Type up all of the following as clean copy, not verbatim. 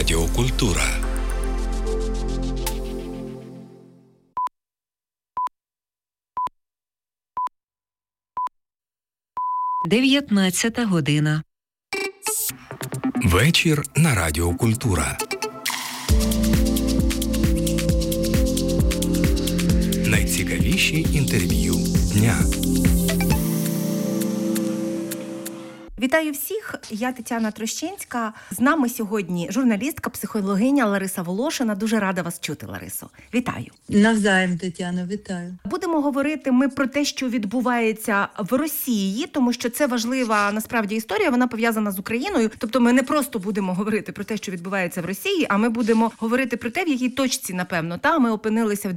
Радіо Культура. Дев'ятнадцята година. Вечір на Радіо Культура. Найцікавіші інтерв'ю дня. Вітаю всіх, я Тетяна Трощинська. З нами сьогодні журналістка, психологиня Лариса Волошина. Дуже рада вас чути, Ларисо. Вітаю. Навзаєм, Тетяно, вітаю. Будемо говорити ми про те, що відбувається в Росії, тому що це важлива, насправді, історія, вона пов'язана з Україною. Тобто ми не просто будемо говорити про те, що відбувається в Росії, а ми будемо говорити про те, в якій точці, напевно, ми опинилися в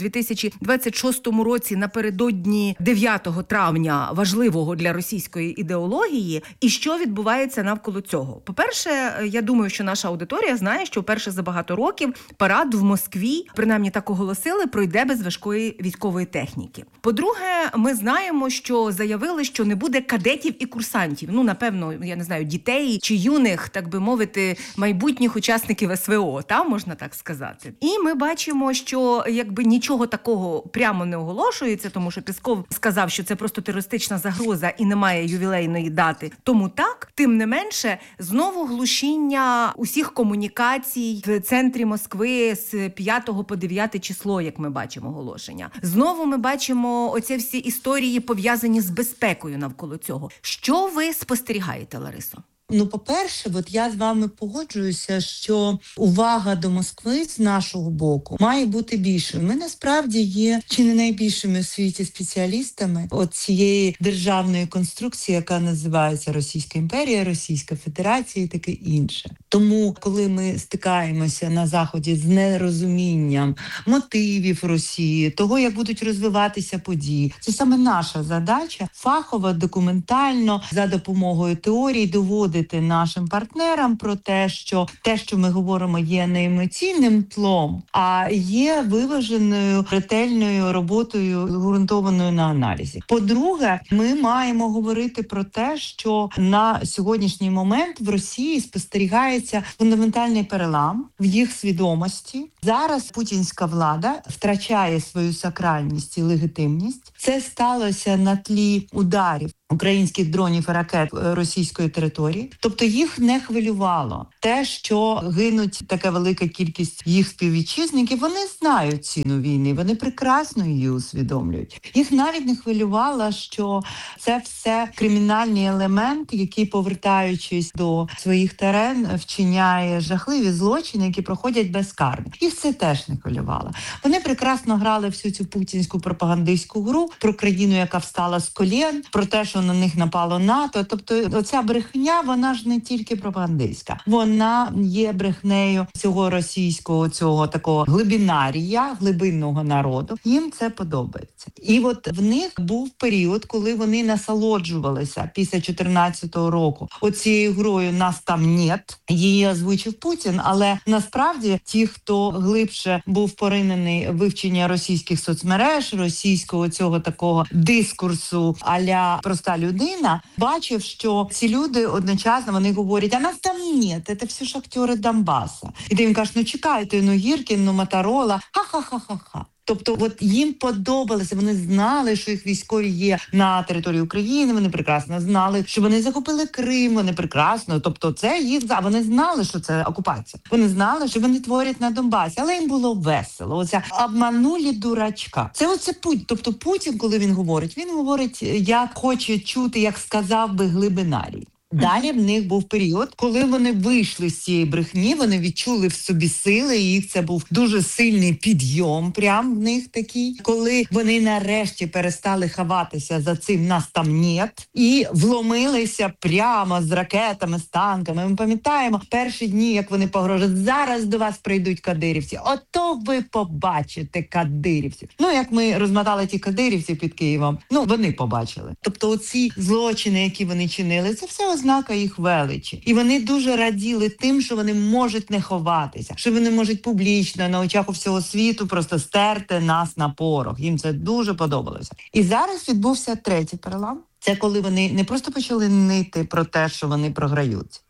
2026 році напередодні 9 травня, важливого для російської ідеології, і що відбувається навколо цього. По-перше, я думаю, що наша аудиторія знає, що вперше за багато років парад в Москві, принаймні так оголосили, пройде без важкої військової техніки. По-друге, ми знаємо, що заявили, що не буде кадетів і курсантів. Напевно, я не знаю, дітей чи юних, так би мовити, майбутніх учасників СВО, можна так сказати. І ми бачимо, що якби нічого такого прямо не оголошується, тому що Пєсков сказав, що це просто терористична загроза і немає ювілейної дати. Тому так, тим не менше, знову глушіння усіх комунікацій в центрі Москви з 5 по 9 число, як ми бачимо оголошення. Знову ми бачимо оці всі історії, пов'язані з безпекою навколо цього. Що ви спостерігаєте, Ларисо? По-перше, я з вами погоджуюся, що увага до Москви з нашого боку має бути більшою. Ми насправді є чи не найбільшими у світі спеціалістами цієї державної конструкції, яка називається Російська імперія, Російська Федерація і таке інше. Тому, коли ми стикаємося на Заході з нерозумінням мотивів Росії, того, як будуть розвиватися події, це саме наша задача фахово, документально, за допомогою теорій доводити нашим партнерам про те, що ми говоримо, є не емоційним тлом, а є виваженою, ретельною роботою, ґрунтованою на аналізі. По-друге, ми маємо говорити про те, що на сьогоднішній момент в Росії спостерігається фундаментальний перелам в їх свідомості. Зараз путінська влада втрачає свою сакральність і легітимність. Це сталося на тлі ударів українських дронів і ракет російської території. Тобто їх не хвилювало те, що гинуть така велика кількість їх співвітчизників. Вони знають ціну війни, вони прекрасно її усвідомлюють. Їх навіть не хвилювало, що це все кримінальний елемент, який, повертаючись до своїх терен, вчиняє жахливі злочини, які проходять безкарно. Їх це теж не хвилювало. Вони прекрасно грали всю цю путінську пропагандистську гру про країну, яка встала з колін, про те, що на них напало НАТО. Тобто оця брехня, вона ж не тільки пропагандистська. Вона є брехнею цього російського, цього такого глибинарія, глибинного народу. Їм це подобається. І в них був період, коли вони насолоджувалися після 2014 року оцією грою «Нас там нет». Її озвучив Путін, але насправді ті, хто глибше був поринений в вивчення російських соцмереж, російського цього такого дискурсу а-ля проста людина, бачив, що ці люди одночасно, вони говорять, а нас там нет, це все ж актори Донбаса. І ти їм кажеш, чекайте, Гіркін, Моторола, ха-ха-ха-ха-ха. Тобто їм подобалося, вони знали, що їх військові є на території України, вони прекрасно знали, що вони захопили Крим, вони прекрасно, тобто це їх, вони знали, що це окупація. Вони знали, що вони творять на Донбасі, але їм було весело. Оце обманули дурачка. Це Путін. Тобто Путін, коли він говорить, як хоче чути, як сказав би глибинарій. Далі в них був період, коли вони вийшли з цієї брехні, вони відчули в собі сили, і їх це був дуже сильний підйом, прям в них такий, коли вони нарешті перестали ховатися за цим «нас там нет» і вломилися прямо з ракетами, з танками. Ми пам'ятаємо перші дні, як вони погрожують, зараз до вас прийдуть кадирівці, ото ви побачите кадирівців. Як ми розмотали ті кадирівці під Києвом, вони побачили. Тобто оці злочини, які вони чинили, це все ознака їх величі. І вони дуже раділи тим, що вони можуть не ховатися, що вони можуть публічно на очах у всього світу просто стерти нас на порох. Їм це дуже подобалося. І зараз відбувся третій перелам. Це коли вони не просто почали нити про те, що вони програють.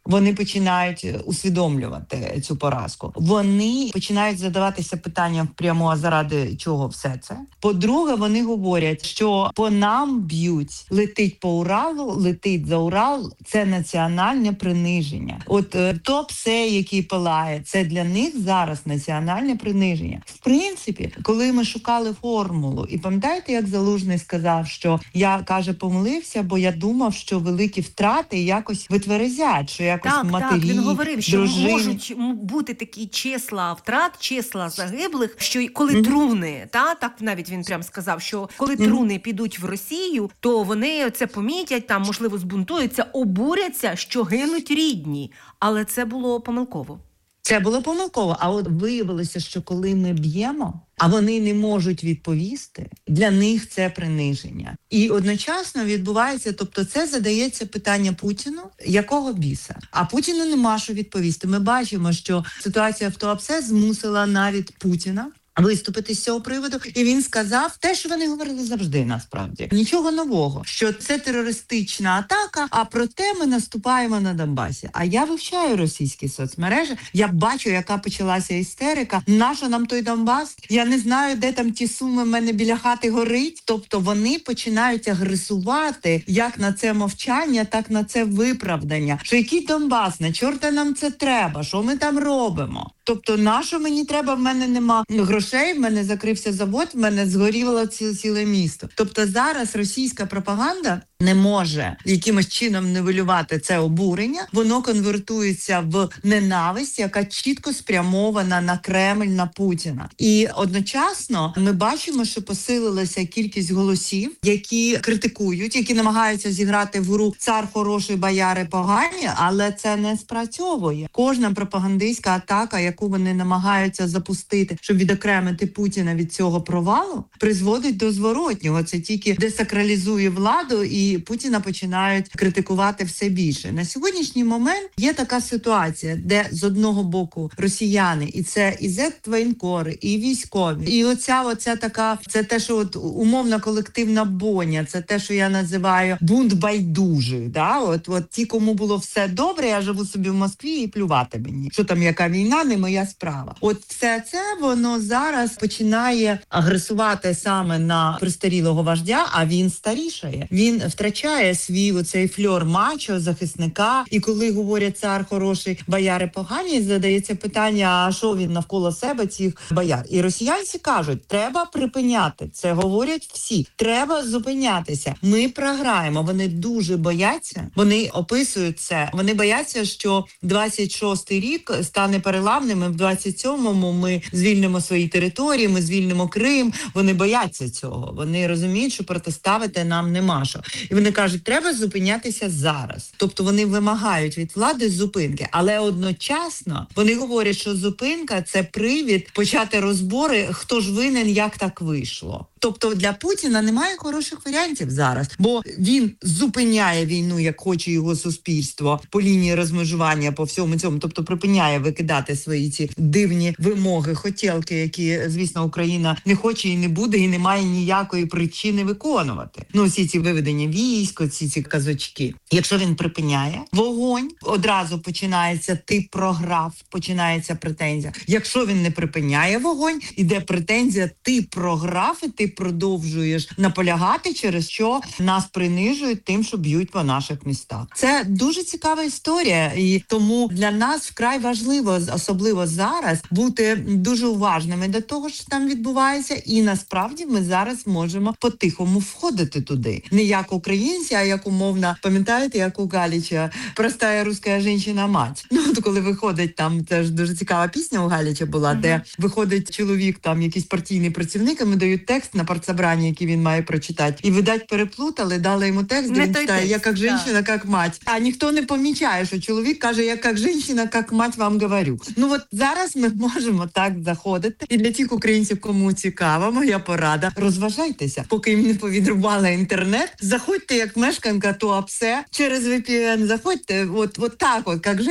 Вони починають усвідомлювати цю поразку. Вони починають задаватися питанням прямо, а заради чого все це? По-друге, вони говорять, що по нам б'ють, летить по Уралу, летить за Урал. Це національне приниження. От топ-се, який палає, це для них зараз національне приниження. В принципі, коли ми шукали формулу, і пам'ятаєте, як Залужний сказав, що я, каже, помилився, бо я думав, що великі втрати якось витверезять, що якось матері, він говорив, що дружини. можуть бути такі числа втрат, числа загиблих, що коли труни, так навіть він прям сказав, що коли труни підуть в Росію, то вони це помітять, там, можливо, збунтуються, обуряться, що гинуть рідні. Але це було помилково. Це було помилково, а от виявилося, що коли ми б'ємо, а вони не можуть відповісти, для них це приниження. І одночасно відбувається, тобто це задається питання Путіну, якого біса? А Путіну нема що відповісти. Ми бачимо, що ситуація в Туапсе змусила навіть Путіна виступити з цього приводу, і він сказав те, що вони говорили завжди, насправді. Нічого нового, що це терористична атака, а проте ми наступаємо на Донбасі. А я вивчаю російські соцмережі, я бачу, яка почалася істерика. Нащо нам той Донбас? Я не знаю, де там ті суми в мене біля хати горить. Тобто вони починають агресувати як на це мовчання, так на це виправдання. Що який Донбас? На чорта нам це треба? Що ми там робимо? Тобто, на що мені треба? В мене нема грошей, в мене закрився завод, в мене згоріло ціле місто. Тобто зараз російська пропаганда не може якимось чином нивелювати це обурення. Воно конвертується в ненависть, яка чітко спрямована на Кремль, на Путіна. І одночасно ми бачимо, що посилилася кількість голосів, які критикують, які намагаються зіграти в гру «цар хороший, бояри погані», але це не спрацьовує. Кожна пропагандистська атака, яку вони намагаються запустити, щоб відокремити Путіна від цього провалу, призводить до зворотнього. Це тільки десакралізує владу, і Путіна починають критикувати все більше. На сьогоднішній момент є така ситуація, де з одного боку росіяни, і це і зет-воєнкори, і військові, і оця така, це те, що от умовна колективна боня, це те, що я називаю бунт байдужих. Да? От ті, кому було все добре, я живу собі в Москві і плювати мені. Що там, яка війна, не моя справа. От все це, воно зараз починає агресувати саме на престарілого вождя, а він старішає. Він втрачає свій оцей фльор мачо, захисника. І коли говорять «цар хороший, бояри погані», задається питання, а що він навколо себе цих бояр? І росіянці кажуть, треба припиняти. Це говорять всі. Треба зупинятися. Ми програємо. Вони дуже бояться. Вони описують це. Вони бояться, що 26-й рік стане переламним, і в 27-му ми звільнимо свої території, ми звільнимо Крим. Вони бояться цього. Вони розуміють, що протиставити нам нема що. І вони кажуть, треба зупинятися зараз. Тобто вони вимагають від влади зупинки. Але одночасно вони говорять, що зупинка – це привід почати розбори, хто ж винен, як так вийшло. Тобто для Путіна немає хороших варіантів зараз, бо він зупиняє війну, як хоче його суспільство, по лінії розмежування, по всьому цьому, тобто припиняє викидати свої ці дивні вимоги, хотілки, які, звісно, Україна не хоче і не буде, і не має ніякої причини виконувати. Ну, всі ці виведення військ, ці казочки. Якщо він припиняє вогонь, одразу починається «ти програв», починається претензія. Якщо він не припиняє вогонь, іде претензія «ти програв» і ти продовжуєш наполягати, через що нас принижують тим, що б'ють по наших містах. Це дуже цікава історія, і тому для нас вкрай важливо, особливо зараз, бути дуже уважними до того, що там відбувається, і насправді ми зараз можемо по-тихому входити туди. Не як українці, а як умовно, пам'ятаєте, як у Галіча «Простая русская женщина-мать». Ну, от коли виходить там, це ж дуже цікава пісня у Галіча була, де виходить чоловік, там якийсь партійний працівник, йому дають текст на партсобранні, який він має прочитати. І, видать, переплутали, дали йому текст, де він читає «Я як жінка, як мать». А ніхто не помічає, що чоловік каже «Я як жінка, як мать вам говорю». Ну от зараз ми можемо так заходити. І для тих українців, кому цікаво, моя порада, розважайтеся. Поки їм не повідрубали інтернет, заходьте як мешканка Туапсе через VPN, заходьте от так, як жінка,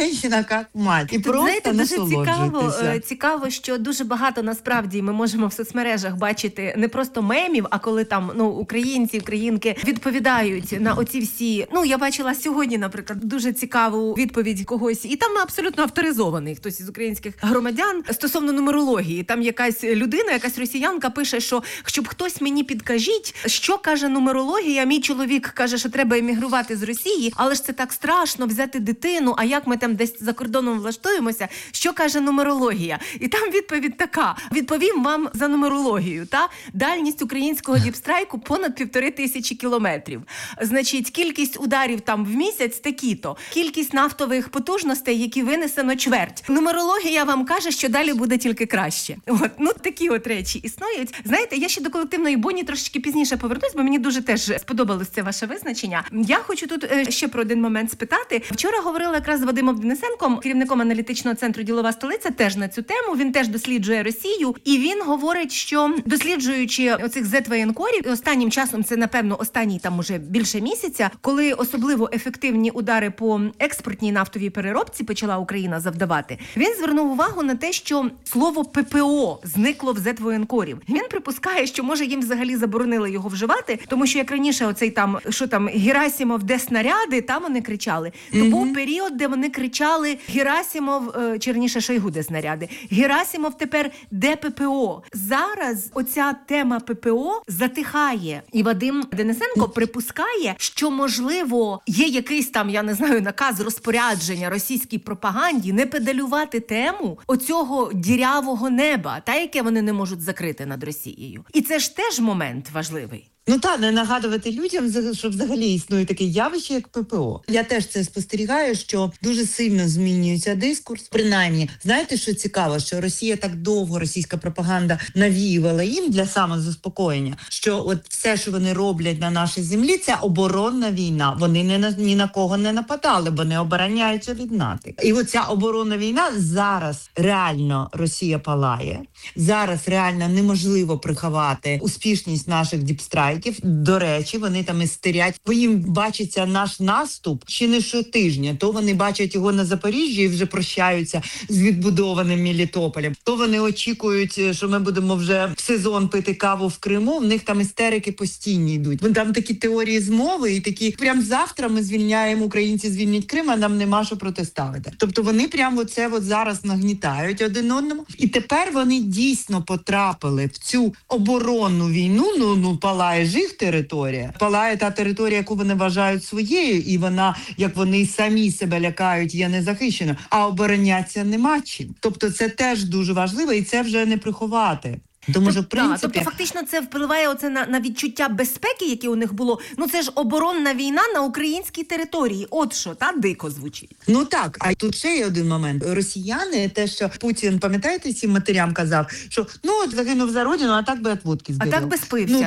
як мать. І тут, просто знаєте, дуже насолоджуйтеся. цікаво, що дуже багато насправді ми можемо в соцмережах бачити не просто мемів, а коли там українці, українки відповідають на оці всі. Я бачила сьогодні, наприклад, дуже цікаву відповідь когось, і там абсолютно авторизований хтось із українських громадян стосовно нумерології. Там якась людина, якась росіянка пише, що щоб хтось мені підкажіть, що каже нумерологія. Мій чоловік каже, що треба емігрувати з Росії, але ж це так страшно взяти дитину, а як ми там десь за кордоном влаштуємося, що каже нумерологія? І там відповідь така: відповім вам за нумерологію, дальність українського діпстрайку понад 1500 кілометрів. Значить, кількість ударів там в місяць такі-то, кількість нафтових потужностей, які винесено чверть. Нумерологія вам каже, що далі буде тільки краще. Такі от речі існують. Знаєте, я ще до колективної Бонні трошечки пізніше повернусь, бо мені дуже теж сподобалось це ваше визначення. Я хочу тут ще про один момент спитати. Вчора говорила якраз з Вадимом Денисенком, керівником аналітичного центру «Ділова столиця», теж на цю тему. Він теж досліджує Росію, і він говорить, що досліджуючи оцих Z-воєнкорів, останнім часом, це, напевно, останній там уже більше місяця, коли особливо ефективні удари по експортній нафтовій переробці почала Україна завдавати, він звернув увагу на те, що слово ППО зникло в Z-воєнкорів. Він припускає, що, може, їм взагалі заборонили його вживати, тому що, як раніше, оцей там, що там, Герасимов, де снаряди, там вони кричали. То був період, де вони кричали Герасимов, чи раніше Шойгу, де снаряди. Герасимов тепер де ППО. Зараз оця тема ППО затихає. І Вадим Денисенко припускає, що, можливо, є якийсь там, я не знаю, наказ розпорядження російській пропаганді не педалювати тему оцього дірявого неба, яке вони не можуть закрити над Росією. І це ж теж момент важливий. Не нагадувати людям, що взагалі існує таке явище, як ППО. Я теж це спостерігаю, що дуже сильно змінюється дискурс. Принаймні, знаєте, що цікаво, що Росія так довго, російська пропаганда навіювала їм для самозаспокоєння, що от все, що вони роблять на нашій землі, це оборонна війна. Вони ні на кого не нападали, бо не обороняються від НАТО. І оця оборонна війна зараз реально Росія палає. Зараз реально неможливо приховати успішність наших діпстрайків. До речі, вони там істерять, бо їм бачиться наш наступ чи не щотижня. То вони бачать його на Запоріжжі і вже прощаються з відбудованим Мелітополем. То вони очікують, що ми будемо вже в сезон пити каву в Криму. В них там істерики постійні йдуть. Вон там такі теорії змови і такі, прям завтра ми звільняємо, українці звільнять Крим, а нам нема що протиставити. Тобто вони прямо це зараз нагнітають один одному. І тепер вони дійсно потрапили в цю оборонну війну, палає ж їх територія, палає та територія, яку вони вважають своєю, і вона, як вони самі себе лякають, є незахищеною, а оборонятися нема чим. Тобто це теж дуже важливо, і це вже не приховати. Тому що, в принципі... Тобто фактично це впливає на відчуття безпеки, яке у них було. Це ж оборонна війна на українській території. От що, дико звучить. Так, а тут ще є один момент. Росіяни, те, що Путін, пам'ятаєте, цим матерям казав, що загинув за родину, а так би від водки згорів. А так би спився,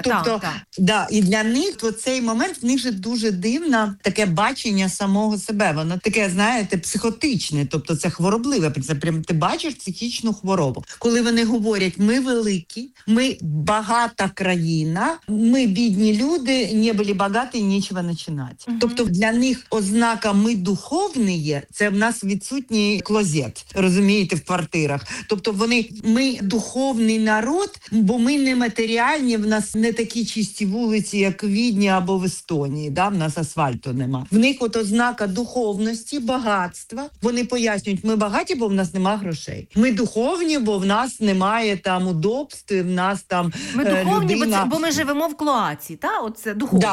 Да, і для них цей момент, в них же дуже дивне таке бачення самого себе. Воно таке, знаєте, психотичне, тобто це хворобливе. Це прям ти бачиш психічну хворобу. Коли вони говорять, ми великі, ми багата країна, ми бідні люди, не були багаті, нічого починати. Тобто для них ознака «ми духовні» – це в нас відсутній клозет, розумієте, в квартирах. Тобто ми духовний народ, бо ми не матеріальні, в нас не такі чисті вулиці, як в Відні або в Естонії, в нас асфальту нема. В них ознака духовності, багатства. Вони пояснюють, ми багаті, бо в нас нема грошей. Ми духовні, бо в нас немає там удобств, в нас там ми духовні, людина... бо ми живемо в клоаці, оце духовність.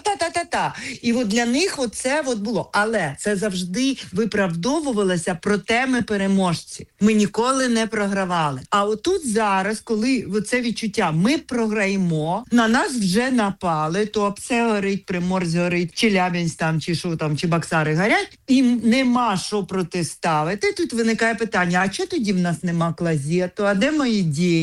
Да. І для них оце було. Але це завжди виправдовувалося, проте ми переможці. Ми ніколи не програвали. А отут зараз, коли це відчуття, ми програємо, на нас вже напали, то Апсе горить, Приморськ горить, Челябинськ там, чи що там, чи Баксари горять, і нема що протиставити. Тут виникає питання, а чого тоді в нас нема клозету, а де мої деньги?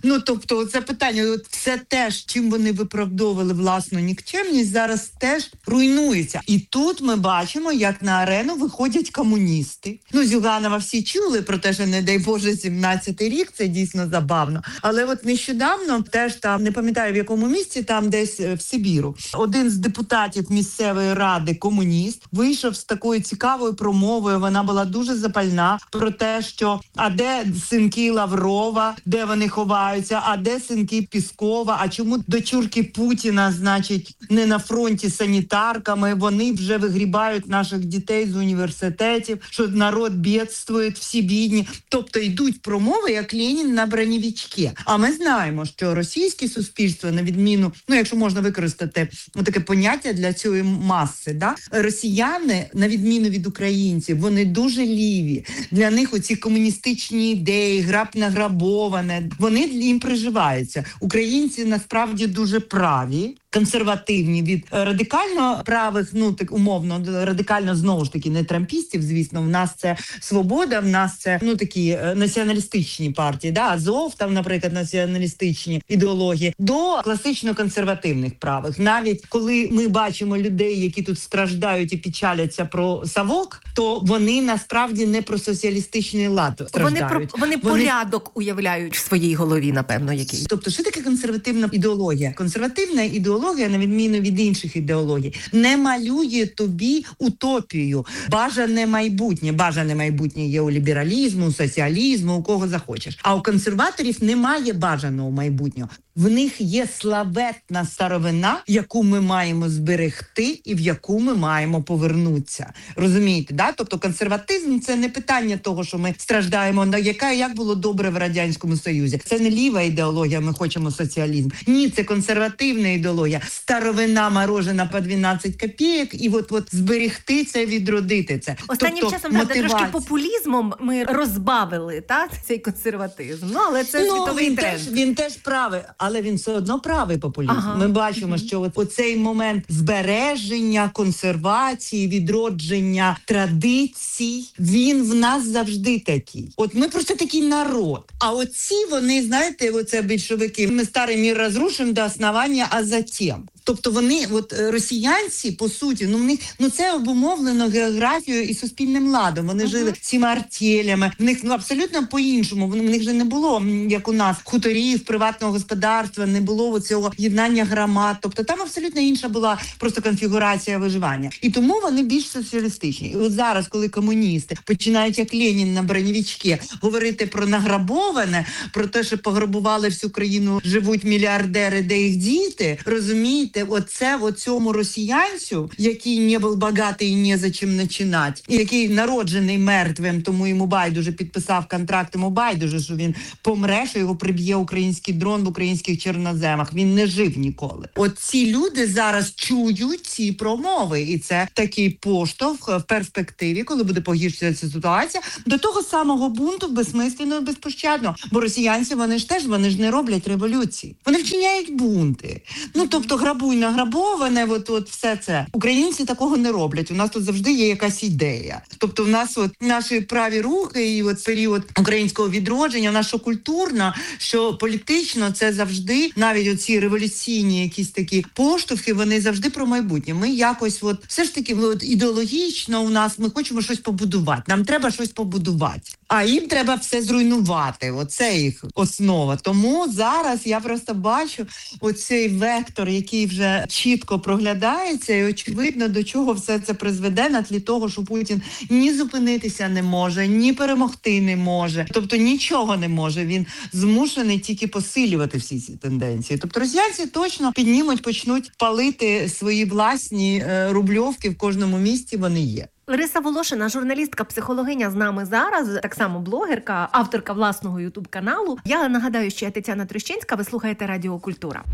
Ну, тобто, це питання, це теж, чим вони виправдовували власну нікчемність, зараз теж руйнується. І тут ми бачимо, як на арену виходять комуністи. Ну, Зюганова всі чули про те, що, не дай Боже, 17-й рік, це дійсно забавно. Але от нещодавно, теж там, не пам'ятаю в якому місці, там десь в Сибіру, один з депутатів місцевої ради, комуніст, вийшов з такою цікавою промовою, вона була дуже запальна, про те, що а де синки Лаврова, де вони ховаються, а де синки Піскова, а чому дочурки Путіна, значить, не на фронті санітарками, вони вже вигрібають наших дітей з університетів, що народ бідствує, всі бідні. Тобто йдуть промови, як Ленін на бронєвичці. А ми знаємо, що російське суспільство, на відміну, ну, якщо можна використати таке поняття для цієї маси, да? Росіяни, на відміну від українців, вони дуже ліві. Для них оці комуністичні ідеї, граб награбоване, вони їм приживаються. Українці насправді дуже праві, консервативні від радикально правих, ну так умовно, радикально знову ж таки не трампістів, звісно, в нас це Свобода, в нас це, ну такі націоналістичні партії, да, Азов, там, наприклад, націоналістичні ідеології, до класично консервативних правих. Навіть коли ми бачимо людей, які тут страждають і печаляться про Савок, то вони насправді не про соціалістичний лад страждають. Вони порядок уявляють в своїй голові, напевно, якийсь. Тобто, що таке консервативна ідеологія? Консервативна ідеологія, на відміну від інших ідеологій, не малює тобі утопію, бажане майбутнє. Бажане майбутнє є у лібералізму, у соціалізму, у кого захочеш. А у консерваторів немає бажаного майбутнього. В них є славетна старовина, яку ми маємо зберегти і в яку ми маємо повернутися. Розумієте, да? Тобто консерватизм – це не питання того, що ми страждаємо, як було добре в Радянському Союзі. Це не ліва ідеологія, ми хочемо соціалізм. Ні, це консервативна ідеологія. Старовина морожена по 12 копійок і от зберегти це, відродити це. Останнім часом, правда, трошки популізмом ми розбавили, цей консерватизм. Ну, але це світовий тренд. Він теж правий. Але він все одно правий популізм. Ага. Ми бачимо, що оцей момент збереження, консервації, відродження традицій, він в нас завжди такий. От ми просто такий народ. А оці вони, знаєте, оце більшовики, ми старий мір розрушимо до основання, а затем. Тобто вони, росіянці, по суті, в них, це обумовлено географією і суспільним ладом. Вони жили цими артелями. В них абсолютно по-іншому. В них же не було, як у нас, хуторів, приватного господарства, не було цього єднання громад. Тобто там абсолютно інша була просто конфігурація виживання. І тому вони більш соціалістичні. І от зараз, коли комуністи починають, як Ленін на бронєвичці, говорити про награбоване, про те, що пограбували всю країну, живуть мільярдери, де їх діти, розумієте? Оце цьому росіянцю, який не був багатий і не за чим починати, який народжений мертвим, тому йому байдуже підписав контракт, йому байдуже, що він помре, що його приб'є український дрон в українських чорноземах. Він не жив ніколи. От ці люди зараз чують ці промови, і це такий поштовх в перспективі, коли буде погіршуватися ситуація, до того самого бунту безсмисленного, безпощадного. Бо росіянці, вони ж не роблять революції. Вони вчиняють бунти. Тобто грабуй награбоване, от все це. Українці такого не роблять. У нас тут завжди є якась ідея. Тобто в нас наші праві рухи і період українського відродження, в нас що культурно, що політично, це завжди, навіть оці революційні якісь такі поштовхи, вони завжди про майбутнє. Ми якось все ж таки ідеологічно у нас, ми хочемо щось побудувати. Нам треба щось побудувати. А їм треба все зруйнувати. Оце їх основа. Тому зараз я просто бачу оцей вектор, який вже чітко проглядається, і очевидно, до чого все це призведе на тлі того, що Путін ні зупинитися не може, ні перемогти не може. Тобто нічого не може. Він змушений тільки посилювати всі ці тенденції. Тобто росіянці точно почнуть палити свої власні рубльовки в кожному місті, вони є. Лариса Волошина, журналістка, психологиня з нами зараз, так само блогерка, авторка власного ютуб-каналу. Я нагадаю, що я Тетяна Трощинська, ви слухаєте Радіо Культура.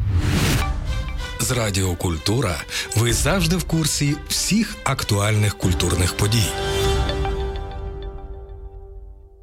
З Радіо Культура ви завжди в курсі всіх актуальних культурних подій.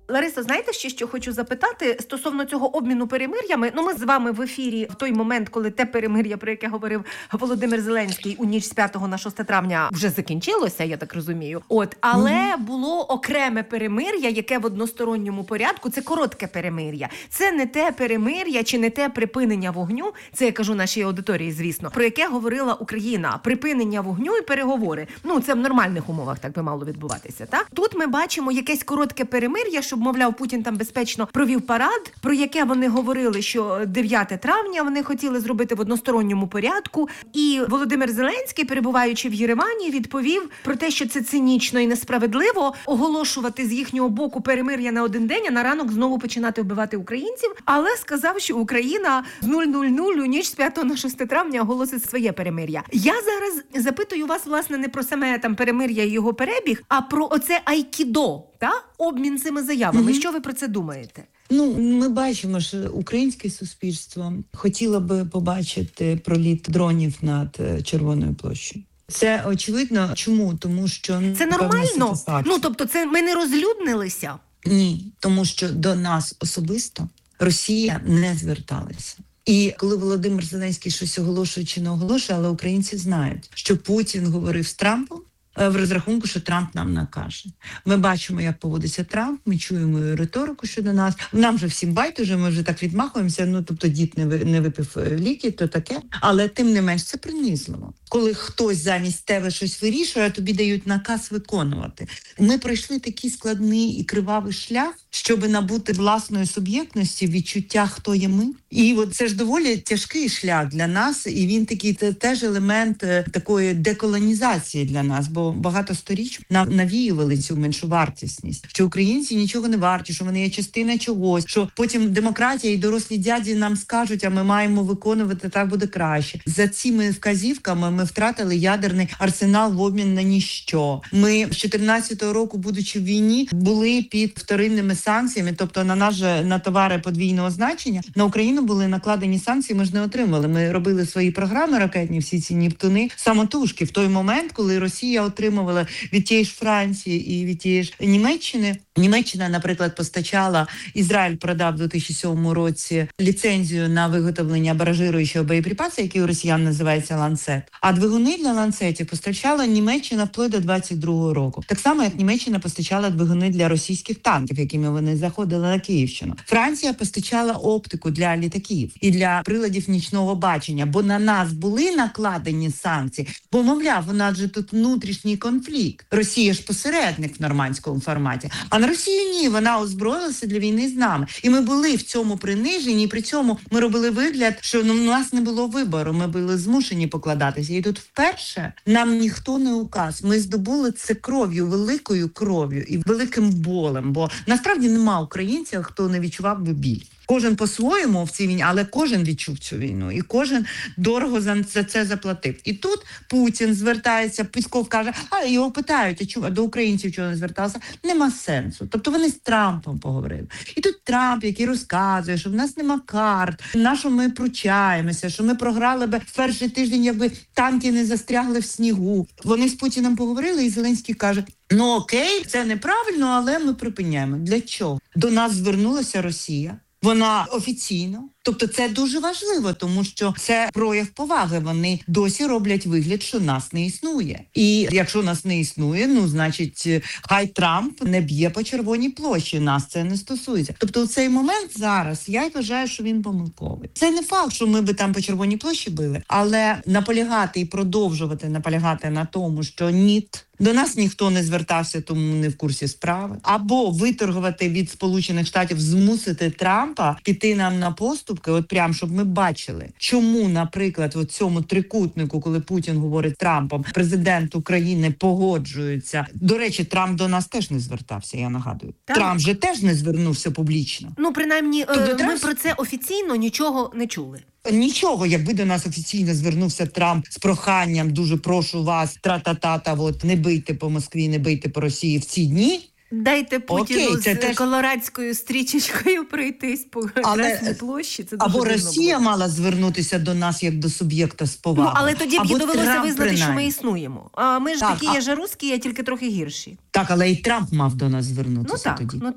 Ларисо, знаєте ще, що хочу запитати стосовно цього обміну перемир'ями? Ми з вами в ефірі в той момент, коли те перемир'я, про яке говорив Володимир Зеленський у ніч з 5 на 6 травня вже закінчилося, я так розумію. Але було окреме перемир'я, яке в односторонньому порядку, це коротке перемир'я. Це не те перемир'я чи не те припинення вогню, це я кажу нашій аудиторії, звісно, про яке говорила Україна. Припинення вогню і переговори. Це в нормальних умовах так би мало відбуватися, так? Тут ми бачимо якесь коротке перемир'я, щоб, мовляв, Путін там безпечно провів парад, про яке вони говорили, що 9 травня вони хотіли зробити в односторонньому порядку. І Володимир Зеленський, перебуваючи в Єревані, відповів про те, що це цинічно і несправедливо оголошувати з їхнього боку перемир'я на один день, а на ранок знову починати вбивати українців. Але сказав, що Україна з 0:00 у ніч з 5 на 6 травня оголосить своє перемир'я. Я зараз запитую вас, власне, не про саме там перемир'я і його перебіг, а про оце айкідо, обмін цими заявами. Що ви про це думаєте? Ми бачимо, що українське суспільство хотіло би побачити проліт дронів над Червоною площею. Це очевидно. Чому? Тому що це нормально? Тобто це ми не розлюднилися? Ні, тому що до нас особисто Росія не зверталася. І коли Володимир Зеленський щось оголошує чи не оголошує, але українці знають, що Путін говорив з Трампом в розрахунку, що Трамп нам накаже. Ми бачимо, як поводиться Трамп, ми чуємо риторику щодо нас. Нам же всім байдуже, ми вже так відмахуємося, тобто дід не випив ліки, то таке. Але тим не менш це принизливо. Коли хтось замість тебе щось вирішує, а тобі дають наказ виконувати. Ми пройшли такий складний і кривавий шлях, щоб набути власної суб'єктності, відчуття, хто є ми. І це ж доволі тяжкий шлях для нас, і він такий теж елемент такої деколонізації для нас, бо багато сторіч нам навіювали цю меншовартісність, що українці нічого не варті, що вони є частина чогось, що потім демократія і дорослі дяді нам скажуть, а ми маємо виконувати, так буде краще. За цими вказівками ми втратили ядерний арсенал в обмін на ніщо. Ми з 14-го року, будучи в війні, були під вторинними санкціями, тобто на товари подвійного значення. На Україну були накладені санкції, ми ж не отримали. Ми робили свої програми ракетні, всі ці Нептуни, самотужки. В той момент, коли Росія отримувала від тієї ж Франції і від тієї ж Німеччини. Німеччина, наприклад, постачала, Ізраїль продав у 2007 році ліцензію на виготовлення баражируючого боєприпасу, який у росіян називається «Ланцет». А двигуни для «Ланцетів» постачала Німеччина вплоть до 22-го року. Так само, як Німеччина постачала двигуни для російських танків, якими вони заходили на Київщину. Франція постачала оптику для літаків і для приладів нічного бачення, бо на нас були накладені санкції. Бо, мовляв, у нас же тут внутрішній конфлікт. Росія ж посередник в нормандському форматі. А на Росію ні, вона озброїлася для війни з нами. І ми були в цьому приниженні, і при цьому ми робили вигляд, що у нас не було вибору, ми були змушені покладатися. І тут вперше нам ніхто не указ. Ми здобули це кров'ю, великою кров'ю і великим болем, бо насправді нема українців, хто не відчував би біль. Кожен по-своєму в цій війні, але кожен відчув цю війну. І кожен дорого за це заплатив. І тут Путін звертається, Пісков каже, його питають, а до українців чого не звертався? Нема сенсу. Тобто вони з Трампом поговорили. І тут Трамп, який розказує, що в нас нема карт, на що ми пручаємося, що ми програли би в перший тиждень, якби танки не застрягли в снігу. Вони з Путіним поговорили, і Зеленський каже, окей, це неправильно, але ми припиняємо. Для чого? До нас звернулася Росія. Вона офіційно. Тобто це дуже важливо, тому що це прояв поваги. Вони досі роблять вигляд, що нас не існує. І якщо нас не існує, значить, хай Трамп не б'є по Червоній площі. Нас це не стосується. Тобто у цей момент зараз я вважаю, що він помилковий. Це не факт, що ми би там по Червоній площі били, але наполягати і продовжувати наполягати на тому, що ні, до нас ніхто не звертався, тому не в курсі справи. Або виторгувати від Сполучених Штатів, змусити Трампа піти нам на поступки, прям, щоб ми бачили, чому, наприклад, в цьому трикутнику, коли Путін говорить з Трампом, президент України погоджується. До речі, Трамп до нас теж не звертався, я нагадую. Так. Трамп же теж не звернувся публічно. Принаймні, ми про це офіційно нічого не чули. Нічого, якби до нас офіційно звернувся Трамп з проханням, дуже прошу вас, тра-та-та-та, не бийте по Москві, не бийте по Росії в ці дні. Дайте Путіну з колорадською стрічечкою пройтись по Красній площі. Це дуже або Росія мала звернутися до нас як до суб'єкта з повагою. Але тоді б їй довелося визнати, що ми існуємо. А ми ж такі є же русські, а тільки трохи гірші. Так, але і Трамп мав до нас звернутися тоді. Так.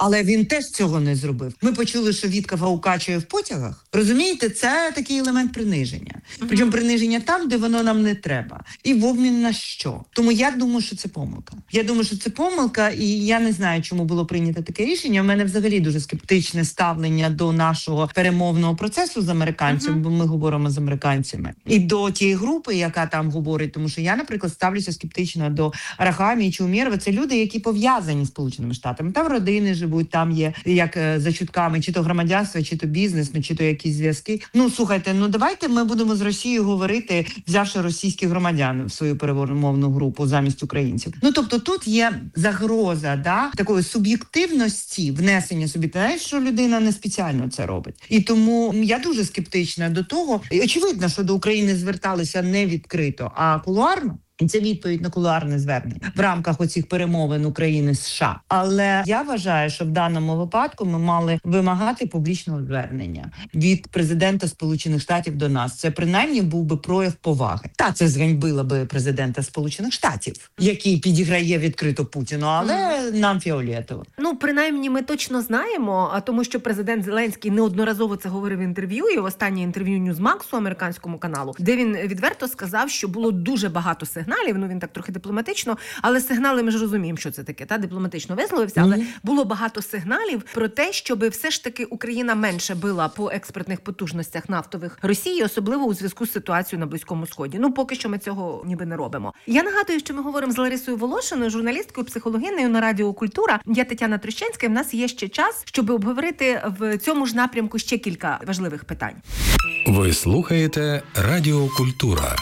Але він теж цього не зробив. Ми почули, що Віткафа укачує в потягах. Розумієте, це такий елемент приниження. Причому приниження там, де воно нам не треба. І в обмін на що? Тому я думаю, що це помилка. Я думаю, що це помилка, і я не знаю, чому було прийнято таке рішення. У мене взагалі дуже скептичне ставлення до нашого перемовного процесу з американцями, бо ми говоримо з американцями. І до тієї групи, яка там говорить, тому що я, наприклад, ставлюся скептично до Арахамії чи Умєрова. Це люди, які пов'язані з Сполученими Штатами. Там родини живуть, там є, як за чутками, чи то громадянство, чи то бізнес, чи то якісь зв'язки. Слухайте, давайте ми будемо з Росією говорити, взявши російських громадян в свою перемовну групу замість українців. Тобто тут є загроза, такої суб'єктивності, внесення собі, що людина не спеціально це робить. І тому я дуже скептична до того. І очевидно, що до України зверталися не відкрито, а кулуарно. І це відповідь на кулуарне звернення в рамках оцих перемовин України з США. Але я вважаю, що в даному випадку ми мали вимагати публічного звернення від президента Сполучених Штатів до нас. Це принаймні був би прояв поваги. Це зганьбило би президента Сполучених Штатів, який підіграє відкрито Путіну, але нам фіолетово. Принаймні ми точно знаємо, тому що президент Зеленський неодноразово це говорив в інтерв'ю, і в останнє інтерв'ю Ньюзмаксу, американському каналу, де він відверто сказав, що було дуже багато сигналів, він так трохи дипломатично, але сигнали, ми ж розуміємо, що це таке, дипломатично висловився, але було багато сигналів про те, щоб все ж таки Україна менше била по експортних потужностях нафтових Росії, особливо у зв'язку з ситуацією на Близькому Сході. Поки що ми цього ніби не робимо. Я нагадую, що ми говоримо з Ларисою Волошиною, журналісткою, психологинею на Радіо Культура. Я Тетяна Трещенська, і в нас є ще час, щоб обговорити в цьому ж напрямку ще кілька важливих питань. Ви слухаєте Радіо Культура.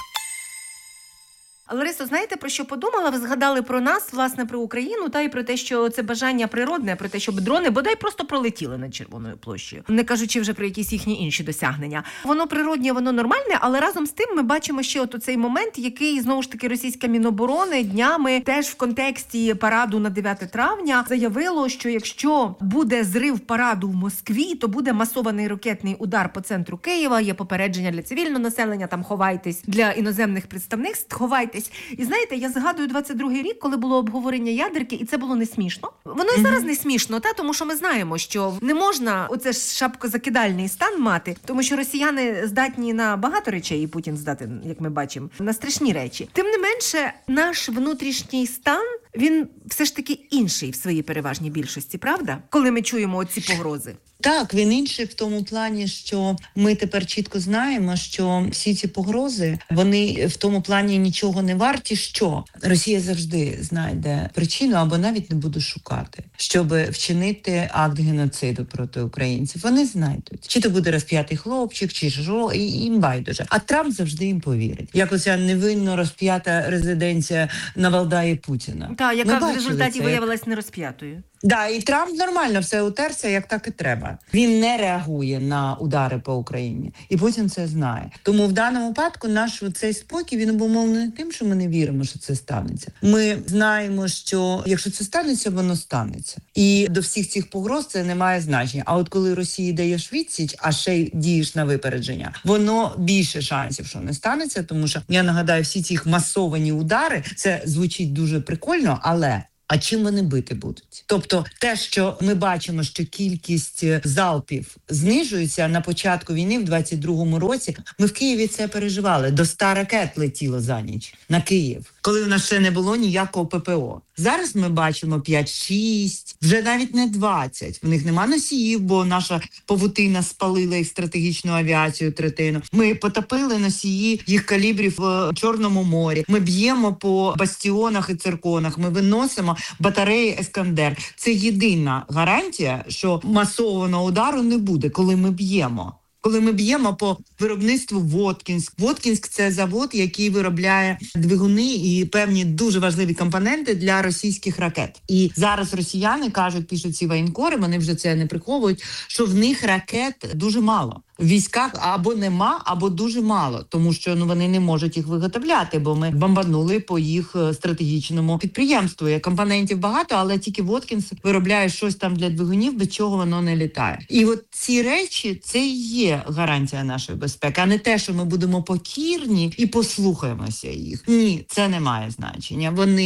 Ларисо, знаєте, про що подумала? Ви згадали про нас, власне, про Україну, і про те, що це бажання природне, про те, щоб дрони бодай просто пролетіли над Червоною площею, не кажучи вже про якісь їхні інші досягнення. Воно природнє, воно нормальне, але разом з тим ми бачимо ще цей момент, який, знову ж таки, російська Міноборони днями теж в контексті параду на 9 травня заявило, що якщо буде зрив параду в Москві, то буде масований ракетний удар по центру Києва, є попередження для цивільного населення, там ховайтесь, для іноземних представництв ховайтесь. І знаєте, я згадую 22-й рік, коли було обговорення ядерки, і це було не смішно. Воно і зараз не смішно, тому що ми знаємо, що не можна оце ж шапкозакидальний стан мати, тому що росіяни здатні на багато речей, і Путін здатен, як ми бачимо, на страшні речі. Тим не менше, наш внутрішній стан, він все ж таки інший в своїй переважній більшості, правда? Коли ми чуємо оці погрози. Так, він інший в тому плані, що ми тепер чітко знаємо, що всі ці погрози, вони в тому плані нічого не варті, що Росія завжди знайде причину або навіть не буде шукати, щоб вчинити акт геноциду проти українців. Вони знайдуть. Чи то буде розп'ятий хлопчик, чи що, і їм байдуже. А Трамп завжди їм повірить. Як оця невинно розп'ята резиденція на Валдаї Путіна. Яка в результаті виявилась не розп'ятою. І Трамп нормально все утерся, як так і треба. Він не реагує на удари по Україні. І Путін це знає. Тому в даному випадку наш цей спокій, він обумовлений не тим, що ми не віримо, що це станеться. Ми знаємо, що якщо це станеться, воно станеться. І до всіх цих погроз це не має значення. А от коли Росії даєш відсіч, а ще й дієш на випередження, воно більше шансів, що не станеться. Тому що, я нагадаю, всі ці масовані удари, це звучить дуже прикольно, але... А чим вони бити будуть? Тобто те, що ми бачимо, що кількість залпів знижується на початку війни в 22-му році, ми в Києві це переживали. До 100 ракет летіло за ніч на Київ, коли в нас ще не було ніякого ППО. Зараз ми бачимо 5-6, вже навіть не 20. В них нема носіїв, бо наша павутина спалила їх стратегічну авіацію третину. Ми потопили носії їх калібрів в Чорному морі. Ми б'ємо по бастіонах і цирконах. Ми виносимо батареї «Ескандер». Це єдина гарантія, що масованого удару не буде, коли ми б'ємо. Коли ми б'ємо по виробництву Воткінськ. Воткінськ – це завод, який виробляє двигуни і певні дуже важливі компоненти для російських ракет. І зараз росіяни кажуть, пишуть ці воєнкори, вони вже це не приховують, що в них ракет дуже мало. в військах або нема, або дуже мало, тому що вони не можуть їх виготовляти, бо ми бомбанули по їх стратегічному підприємству. Є компонентів багато, але тільки Воткінс виробляє щось там для двигунів, без чого воно не літає. І от ці речі, це і є гарантія нашої безпеки, а не те, що ми будемо покірні і послухаємося їх. Ні, це не має значення.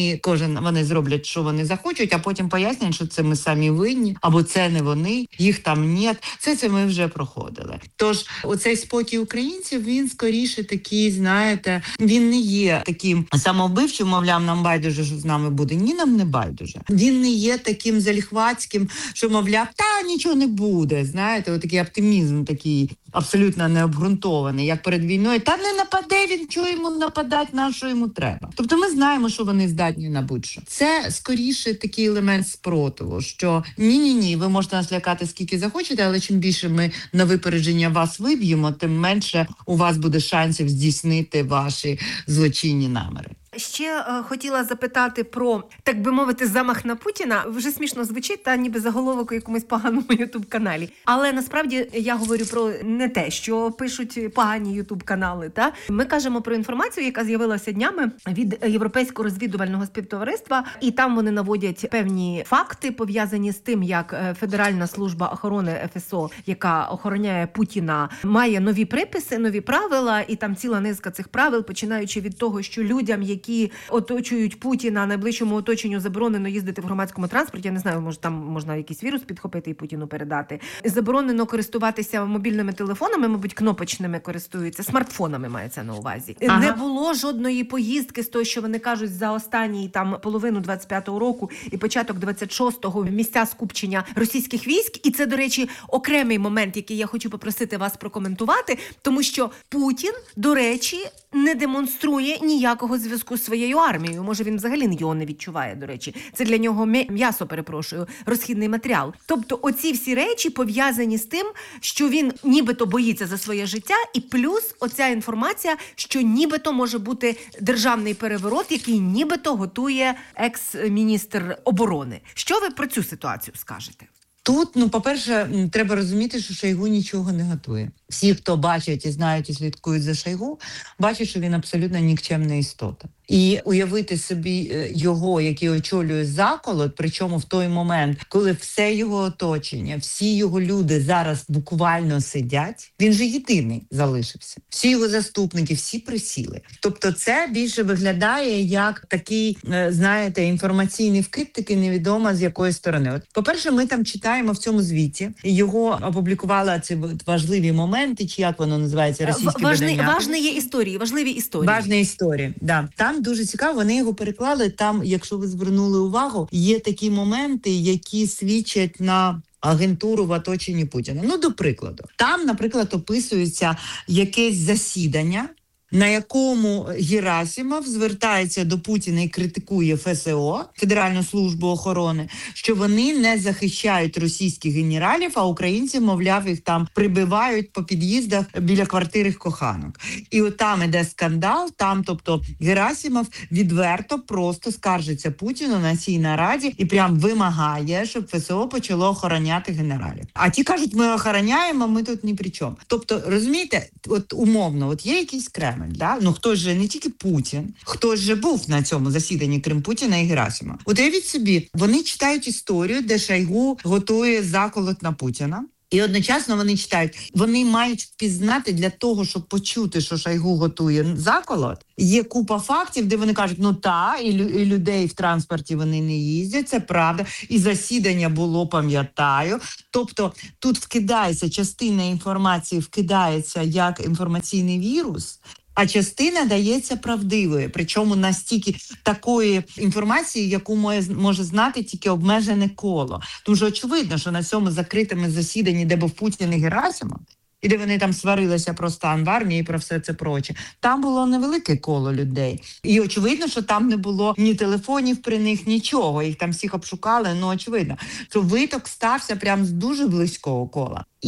Вони зроблять, що вони захочуть, а потім пояснять, що це ми самі винні, або це не вони, їх там нет. Це ми вже проходили. Тож, оцей спокій українців, він скоріше такий, знаєте, він не є таким самовбивчим, мовляв, нам байдуже, що з нами буде. Ні, нам не байдуже. Він не є таким заліхватським, що, мовляв, та нічого не буде, знаєте, отакий оптимізм такий абсолютно необґрунтований, як перед війною. Та не нападе він, чого йому нападати, на що йому треба. Тобто ми знаємо, що вони здатні на будь-що. Це скоріше такий елемент спротиву, що ні, ви можете нас лякати скільки захочете, але чим більше ми на випередження вас виб'ємо, тим менше у вас буде шансів здійснити ваші злочинні наміри. Ще хотіла запитати про, так би мовити, замах на Путіна. Вже смішно звучить, та ніби заголовок у якомусь поганому ютуб-каналі. Але насправді я говорю про не те, що пишуть погані ютуб-канали. Та ми кажемо про інформацію, яка з'явилася днями від Європейського розвідувального співтовариства. І там вони наводять певні факти, пов'язані з тим, як Федеральна служба охорони ФСО, яка охороняє Путіна, має нові приписи, нові правила. І там ціла низка цих правил, починаючи від того, що людям, які оточують Путіна, найближчому оточенню заборонено їздити в громадському транспорті. Я не знаю, може там можна якийсь вірус підхопити і Путіну передати. Заборонено користуватися мобільними телефонами, мабуть, кнопочними користуються, смартфонами мається на увазі. Ага. Не було жодної поїздки з того, що вони кажуть, за останній там половину 25-го року і початок 26-го в місця скупчення російських військ. І це, до речі, окремий момент, який я хочу попросити вас прокоментувати, тому що Путін, до речі, не демонструє ніякого зв'язку з своєю армією. Може, він взагалі його не відчуває, до речі. Це для нього м'ясо, розхідний матеріал. Тобто оці всі речі пов'язані з тим, що він нібито боїться за своє життя, і плюс оця інформація, що нібито може бути державний переворот, який нібито готує екс-міністр оборони. Що ви про цю ситуацію скажете? Тут, по-перше, треба розуміти, що Шойгу нічого не готує. Всі, хто бачать і знають і слідкують за Шойгу, бачать, що він абсолютно нікчемна істота. І уявити собі його, який очолює заколот, причому в той момент, коли все його оточення, всі його люди зараз буквально сидять, він же єдиний залишився. Всі його заступники, всі присіли. Тобто це більше виглядає як такий, знаєте, інформаційний вкид, такий невідомо з якої сторони. От, по-перше, ми там читаємо в цьому звіті, його опублікували ці важливі моменти, чи як воно називається, російське видання. Важливі історії. Важні історії, да. Там дуже цікаво, вони його переклали, там, якщо ви звернули увагу, є такі моменти, які свідчать на агентуру в оточенні Путіна. До прикладу. Там, наприклад, описується якесь засідання, на якому Герасимов звертається до Путіна і критикує ФСО, Федеральну службу охорони, що вони не захищають російських генералів, а українці, мовляв, їх там прибивають по під'їздах біля квартири коханок. І от там іде скандал, там, тобто, Герасимов відверто просто скаржиться Путіну на цій нараді і прям вимагає, щоб ФСО почало охороняти генералів. А ті кажуть, ми охороняємо, ми тут ні при чому. Тобто, розумієте, от умовно, от є якийсь Кремль, да? Хтось же, не тільки Путін, хтось же був на цьому засіданні, крім Путіна і Герасимова. От уявіть собі, вони читають історію, де Шойгу готує заколот на Путіна. І одночасно вони читають, вони мають впізнати для того, щоб почути, що Шойгу готує заколот. Є купа фактів, де вони кажуть, і людей в транспорті вони не їздять, це правда, і засідання було, пам'ятаю. Тобто тут вкидається, частина інформації вкидається як інформаційний вірус, а частина дається правдивою, причому настільки такої інформації, яку може знати тільки обмежене коло. Тому що очевидно, що на цьому закритому засіданні, де був Путін і Герасимов, і де вони там сварилися про стан в армії і про все це проче, там було невелике коло людей. І очевидно, що там не було ні телефонів при них, нічого. Їх там всіх обшукали, очевидно, що виток стався прямо з дуже близького кола. І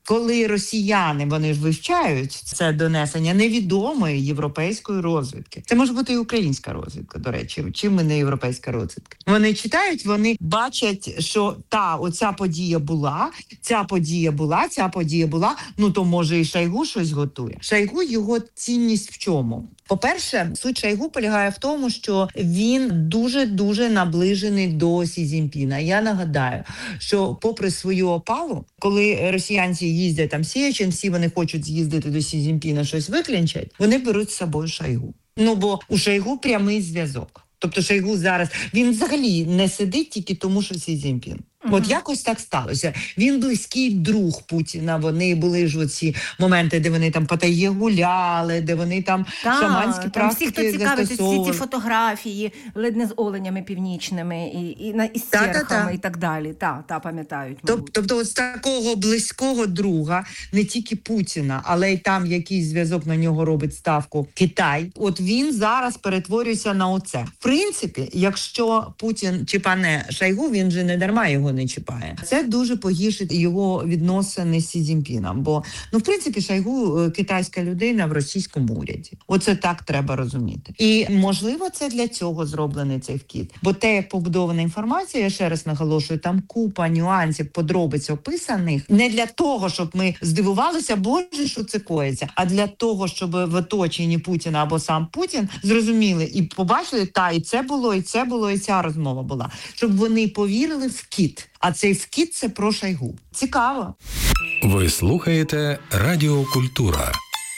коли росіяни, вони ж вивчають це донесення невідомої європейської розвідки. Це може бути і українська розвідка, до речі, чим ми не європейська розвідка. Вони читають, вони бачать, що оця подія була, ця подія була, ця подія була, ну то може і Шойгу щось готує. Шойгу, його цінність в чому? По-перше, суть Шойгу полягає в тому, що він дуже-дуже наближений до Сі Цзіньпіна. Я нагадаю, що попри свою опалу, коли росіянці їздять там Сєчин, всі вони хочуть з'їздити до Сі Цзіньпіна, щось виклінчать, вони беруть з собою Шойгу. Ну, бо у Шойгу прямий зв'язок. Тобто Шойгу зараз, він взагалі не сидить тільки тому, що Сі Цзіньпін. От якось так сталося. Він близький друг Путіна, вони були ж оці моменти, де вони там потає гуляли, де вони там шаманські практики застосовували. Всі, хто цікавиться, всі ці фотографії, ледь не з оленями північними, і з серхами, і так далі. Пам'ятають. Тобто от з такого близького друга, не тільки Путіна, але й там якийсь зв'язок на нього робить ставку Китай. От він зараз перетворюється на оце. В принципі, якщо Путін чіпане Шойгу, він же не дарма його не чіпає. Це дуже погіршить його відносини з Сі Цзіньпіном, бо, в принципі, Шойгу китайська людина в російському уряді. Оце так треба розуміти. І, можливо, це для цього зроблений цей вкид. Бо те, як побудована інформація, я ще раз наголошую, там купа нюансів, подробиць описаних, не для того, щоб ми здивувалися, боже, що це коїться, а для того, щоб в оточенні Путіна або сам Путін зрозуміли і побачили, і це було, і це було, і ця розмова була. Щоб вони повірили в вкид. А цей вкид – це про Шойгу. Цікаво. Ви слухаєте Радіо Культура.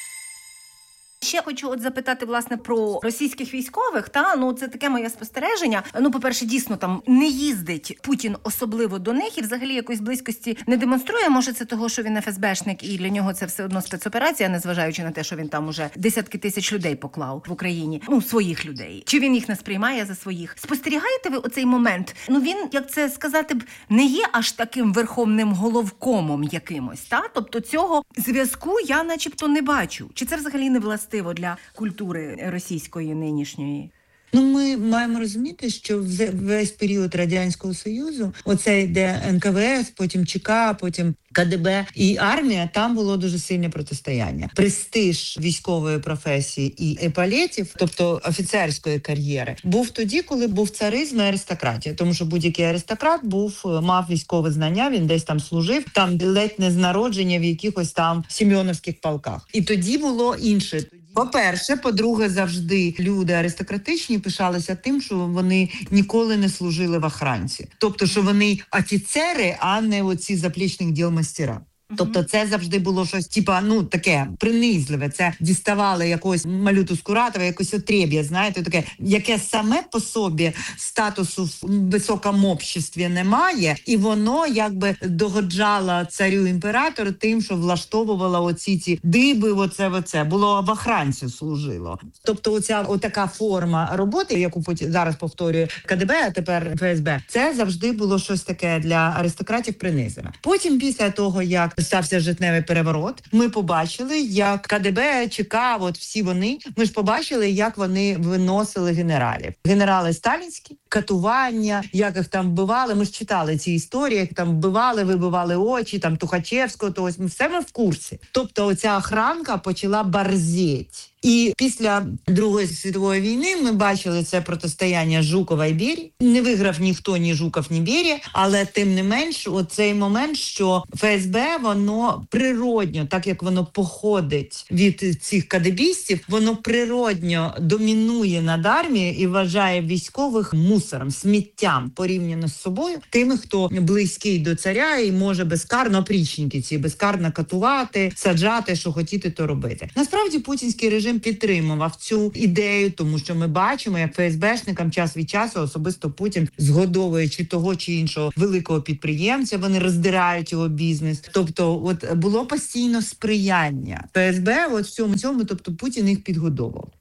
Ще хочу запитати, власне, про російських військових. Це таке моє спостереження. По-перше, дійсно, там не їздить Путін особливо до них і взагалі якоїсь близькості не демонструє. Може, це того, що він ФСБшник і для нього це все одно спецоперація, незважаючи на те, що він там уже десятки тисяч людей поклав в Україні. Своїх людей. Чи він їх не сприймає за своїх? Спостерігаєте ви оцей момент? Він, як це сказати б, не є аж таким верховним головкомом якимось, Тобто цього зв'язку я начебто не бачу. Чи це взагалі не властиво для культури російської нинішньої? Ми маємо розуміти, що весь період Радянського Союзу, оце йде НКВС, потім ЧК, потім КДБ і армія, там було дуже сильне протистояння. Престиж військової професії і епалетів, тобто офіцерської кар'єри, був тоді, коли був царизм і аристократія. Тому що будь-який аристократ мав військове знання, він десь там служив, там ледь не з народження в якихось там сім'йоновських полках. І тоді було інше. По-перше, по-друге, завжди люди аристократичні пишалися тим, що вони ніколи не служили в охранці. Тобто, що вони офіцери, а не оці заплічних діл мастера. Тобто це завжди було щось, таке принизливе. Це діставали якогось малюту Скуратова, якось отреб'я, знаєте, таке, яке саме по собі статусу в високому обществі немає, і воно якби догоджало царю-імператору тим, що влаштовувало оці ці диби, оце, було в охранці служило. Тобто отака форма роботи, яку зараз повторює КДБ, а тепер ФСБ, це завжди було щось таке для аристократів принизливе. Потім, після того, як стався жовтневий переворот, ми побачили, як КДБ, ЧК, всі вони, ми ж побачили, як вони виносили генералів. Генерали сталінські, катування, як їх там вбивали, ми ж читали ці історії, як там вбивали, вибивали очі, там Тухачевського, то все ми в курсі. Тобто оця охранка почала борзеть. І після Другої світової війни ми бачили це протистояння Жукова і Берії. Не виграв ніхто, ні Жуков, ні Берія, але тим не менш, оцей момент, що ФСБ, воно природньо, так як воно походить від цих кадебістів, воно природньо домінує над армією і вважає військових мусором, сміттям порівняно з собою, тими, хто близький до царя і може безкарно, опрічники ці, безкарно катувати, саджати, що хотіти, то робити. Насправді, путінський режим підтримував цю ідею, тому що ми бачимо, як ФСБшникам час від часу особисто Путін згодовує чи того, чи іншого великого підприємця, вони роздирають його бізнес. Тобто, було постійно сприяння ФСБ в цьому, тобто Путін їх підгодовував.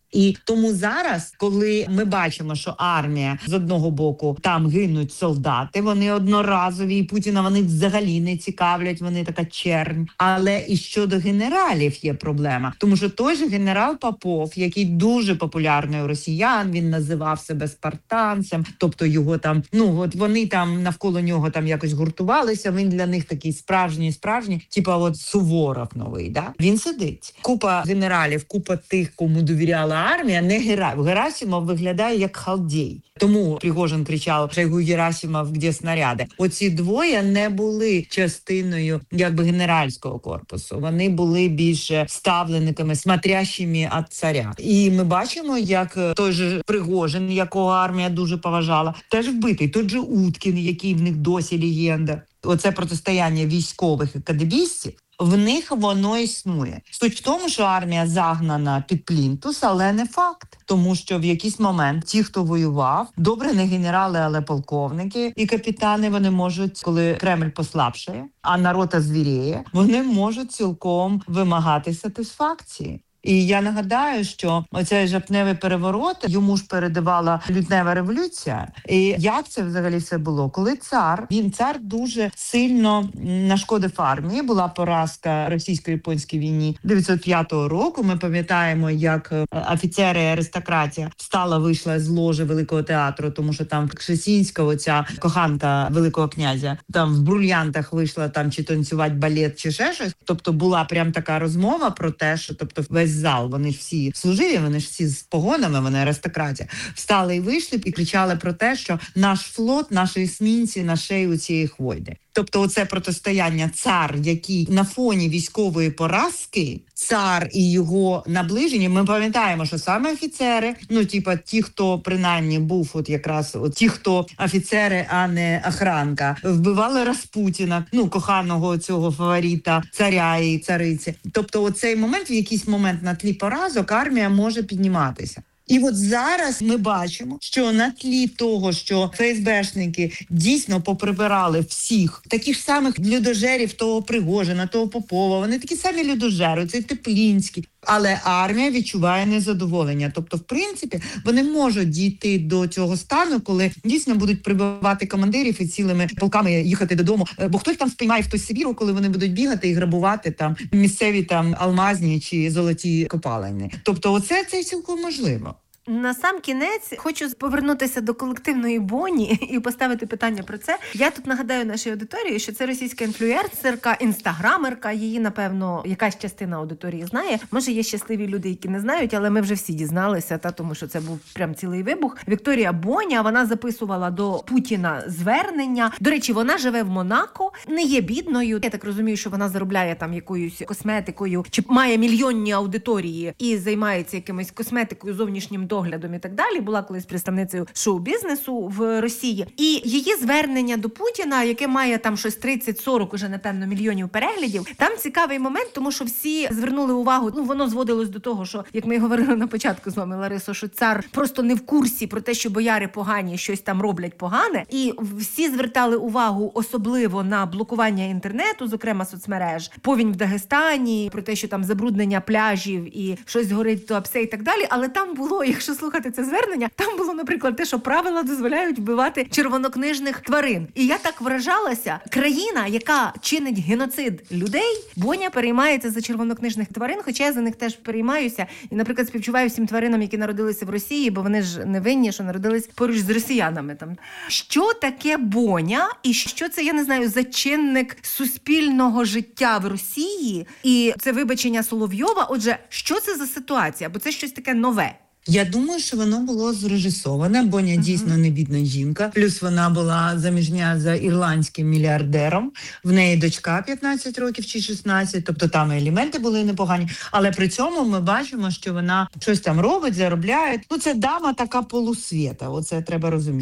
І тому зараз, коли ми бачимо, що армія з одного боку там гинуть солдати, вони одноразові, і Путіна вони взагалі не цікавлять, вони така чернь. Але і щодо генералів є проблема, тому що той же генерал Попов, який дуже популярний у росіян, він називав себе спартанцем, тобто його там, вони там навколо нього там якось гуртувалися, він для них такий справжній, типа от Суворов новий, да? Він сидить. Купа генералів, купа тих, кому довіряла армія, не Герасимов виглядає як халдій. Тому Пригожин кричав: «Шойгу, Герасимов, де снаряди?». Оці двоє не були частиною генеральського корпусу. Вони були більше ставленниками, смотрящими від царя. І ми бачимо, як той же Пригожин, якого армія дуже поважала, теж вбитий. Той же Уткін, який в них досі легенда. Оце протистояння військових і кадебістів, в них воно існує. Суть в тому, що армія загнана під плінтус, але не факт. Тому що в якийсь момент ті, хто воював, добре не генерали, але полковники і капітани, вони можуть, коли Кремль послабшає, а народ озвіріє, вони можуть цілком вимагати сатисфакції. І я нагадаю, що оцей жовтневий переворот, йому ж передавала лютнева революція. І як це взагалі все було? Коли цар дуже сильно нашкодив армії, була поразка російсько-японській війні 905 року. Ми пам'ятаємо, як офіцери і аристократія вийшла з ложі Великого театру, тому що там Кшесінська, оця коханка Великого князя, там в брульянтах вийшла там чи танцювати балет, чи ще щось. Тобто була прям така розмова про те, що весь зал, вони ж всі служиві, вони ж всі з погонами, вони аристократія, встали і вийшли і кричали про те, що наш флот, наші есмінці на шею цієї хвойди. Тобто оце протистояння цар, який на фоні військової поразки, цар і його наближені, ми пам'ятаємо, що саме офіцери, ті, хто принаймні був ті, хто офіцери, а не охранка, вбивали Распутіна, коханого цього фаворита, царя і цариці. Тобто оцей момент, в якийсь момент на тлі поразок армія може підніматися. І от зараз ми бачимо, що на тлі того, що ФСБшники дійсно поприбирали всіх таких самих людожерів, того Пригожина, того Попова, вони такі самі людожери, цей Теплінський. Але армія відчуває незадоволення. Тобто, в принципі, вони можуть дійти до цього стану, коли дійсно будуть прибивати командирів і цілими полками їхати додому. Бо хтось там спіймає в той Сибіру, коли вони будуть бігати і грабувати там місцеві там алмазні чи золоті копалини. Тобто, це цілком можливо. На сам кінець хочу повернутися до колективної Боні і поставити питання про це. Я тут нагадаю нашій аудиторії, що це російська інфлюенсерка, інстаграмерка. Її, напевно, якась частина аудиторії знає. Може, є щасливі люди, які не знають, але ми вже всі дізналися, тому що це був прям цілий вибух. Вікторія Боня, вона записувала до Путіна звернення. До речі, вона живе в Монако, не є бідною. Я так розумію, що вона заробляє там якоюсь косметикою, чи має мільйонні аудиторії і займається якимось косметикою, зовнішнім доглядом і так далі. Була колись представницею шоу-бізнесу в Росії. І її звернення до Путіна, яке має там щось 30-40 уже, напевно, мільйонів переглядів, там цікавий момент, тому що всі звернули увагу, воно зводилось до того, що, як ми говорили на початку з вами, Ларисо, що цар просто не в курсі про те, що бояри погані, щось там роблять погане. І всі звертали увагу особливо на блокування інтернету, зокрема соцмереж, повінь в Дагестані, про те, що там забруднення пляжів і щось горить в Туапсе і так далі. Але там було, якщо слухати це звернення, там було, наприклад, те, що правила дозволяють вбивати червонокнижних тварин. І я так вражалася. Країна, яка чинить геноцид людей, Боня переймається за червонокнижних тварин, хоча я за них теж переймаюся. І, наприклад, співчуваю всім тваринам, які народилися в Росії, бо вони ж не винні, що народились поруч з росіянами. Там. Що таке Боня? І що це, я не знаю, за чинник суспільного життя в Росії? І це вибачення Соловйова. Отже, що це за ситуація? Бо це щось таке нове. Я думаю, що воно було зрежисоване. Боня дійсно не бідна жінка. Плюс вона була заміжня за ірландським мільярдером. В неї дочка 15 років чи 16, тобто там елементи були непогані. Але при цьому ми бачимо, що вона щось там робить, заробляє. Це дама така полусвіта, оце треба розуміти.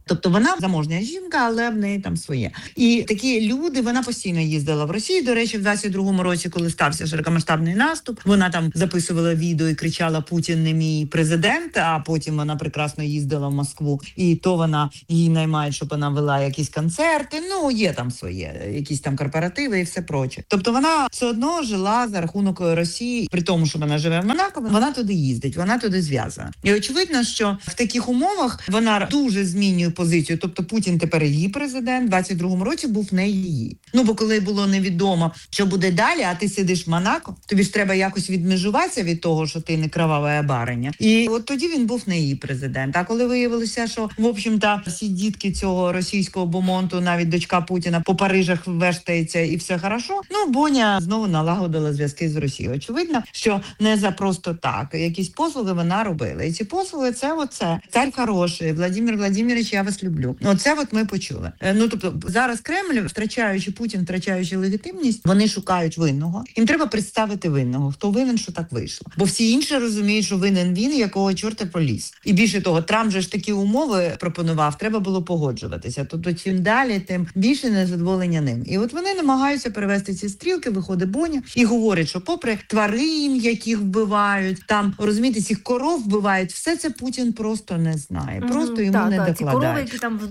Тобто вона заможня жінка, але в неї там своє. І такі люди, вона постійно їздила в Росію. До речі, в 22-му році, коли стався широкомасштабний наступ, вона там записувала відео і кричала: "Путін не мій президент", а потім вона прекрасно їздила в Москву. І то вона її наймають, щоб вона вела якісь концерти. Ну, є там своє, якісь там корпоративи і все проче. Тобто вона все одно жила за рахунок Росії, при тому, що вона живе в Монако, вона туди їздить, вона туди зв'язана. І очевидно, що в таких умовах вона дуже змінює позицію. Тобто Путін тепер її президент, в 22-му році був не її. Ну, бо коли було невідомо, що буде далі, а ти сидиш в Монако, тобі ж треба якось відмежуватися від того, що ти не кровава бариня. І от тоді він був не її президент. А коли виявилося, що, в общем-то, всі дітки цього російського бомонту, навіть дочка Путіна, по Парижах вештається і все хорошо, ну, Боня знову налагодила зв'язки з Росією. Очевидно, що не за просто так. Якісь послуги вона робила. І ці послуги – це оце. Цар хороший, Владимир Владимирович, я вас люблю. Оце от ми почули. Ну, тобто, зараз Кремль, Путін втрачаючи легітимність, вони шукають винного. Їм треба представити винного. Хто винен, що так вийшло. Бо всі інші розуміють, що винен він, якого чорта поліз. І більше того, Трамп же ж такі умови пропонував, треба було погоджуватися. Тобто, чим далі, тим більше незадоволення ним. І от вони намагаються перевести ці стрілки, виходить Боня і говорить, що попри тварин, яких вбивають, там, розумієте, цих коров вбивають, все це Путін просто не знає. Просто йому не докладають. Ці корови, які там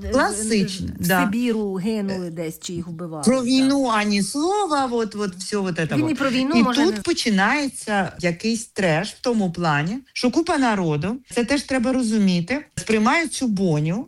в Сибіру гинули десь, чи їх вбивали. Про війну ані слова, от все от це. Він і про війну, і може, тут починається якийсь треш в тому плані, що купа народу, це теж треба розуміти, сприймає цю Боню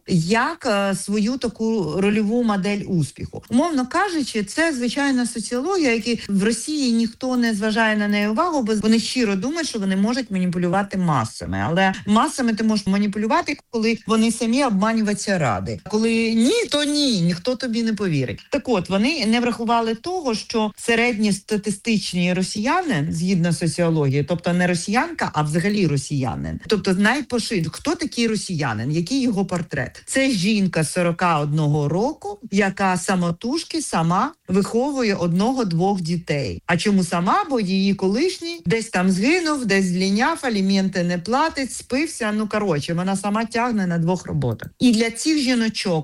як свою таку рольову модель успіху. Умовно кажучи, це звичайна соціологія, яка в Росії ніхто не зважає на неї увагу, бо вони щиро думають, що вони можуть маніпулювати масами. Але масами ти можеш маніпулювати, коли вони самі обманюватися ради. Коли ні, то ні, ніхто тобі не повірить. Так от, вони не врахували того, що середньостатистичні росіяни, згідно соціології, тобто не росіянка, а взагалі росіянин. Тобто хто такий росіянин, який його портрет? Це жінка 41 року, яка самотужки сама виховує 1-2 дітей. А чому сама? Бо її колишній десь там згинув, десь зліняв, аліменти не платить, спився. Ну, коротше, вона сама тягне на 2 роботах. І для цих жіночок